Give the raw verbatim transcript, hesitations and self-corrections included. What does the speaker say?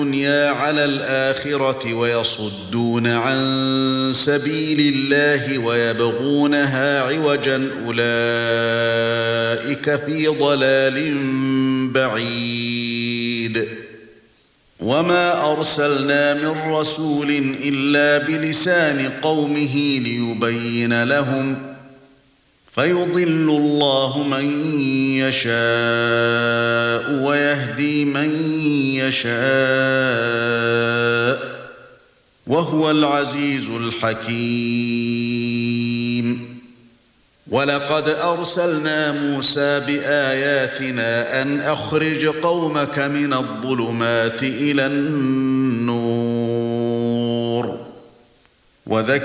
الدنيا على الآخرة ويصدون عن سبيل الله ويبغونها عوجا أولئك في ضلال بعيد وما أرسلنا من رسول إلا بلسان قومه ليبين لهم فيضل الله من يشاء ويهدي من يشاء وهو العزيز الحكيم ولقد أرسلنا موسى بآياتنا أن أخرج قومك من الظلمات إلى النور وذكر